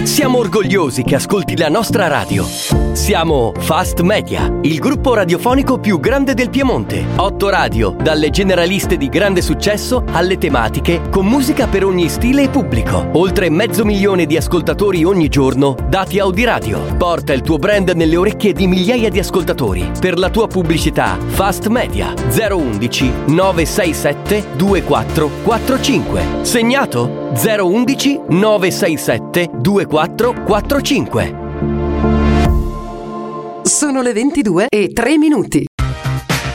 Siamo orgogliosi che ascolti la nostra radio. Siamo Fast Media, il gruppo radiofonico più grande del Piemonte. 8 radio, dalle generaliste di grande successo alle tematiche, con musica per ogni stile e pubblico. Oltre 500.000 di ascoltatori ogni giorno, dati Audiradio. Porta il tuo brand nelle orecchie di migliaia di ascoltatori. Per la tua pubblicità, Fast Media 011 967 2445. Segnato? 011 967 2445. Sono le 22:03.